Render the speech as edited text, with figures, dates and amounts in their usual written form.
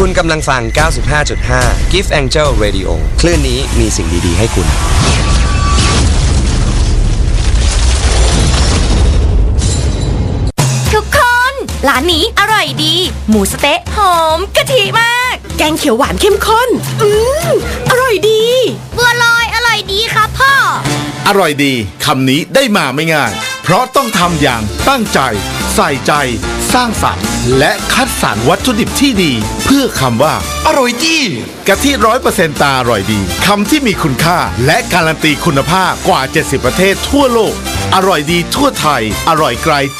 คุณกำลังฟัง 95.5 Gift Angel Radio คลื่นนี้มีสิ่งดีๆให้คุณทุกคนร้านนี้อร่อยดีหมูสเต๊ะหอมกะทิมากแกงเขียวหวานเข้มข้นอร่อยดีบัวลอยอร่อยดีครับพ่ออร่อยดีคำนี้ได้มาไม่ง่ายเพราะต้องทำอย่างตั้งใจใส่ใจสร้างสรรค์และคัดสรรวัตถุดิบที่ดีเพื่อคำว่าอร่อยดีกะทิ 100% ตาอร่อยดีคำที่มีคุณค่าและการันตีคุณภาพกว่า70ประเทศทั่วโลกอร่อยดีทั่วไทยอร่อยไกล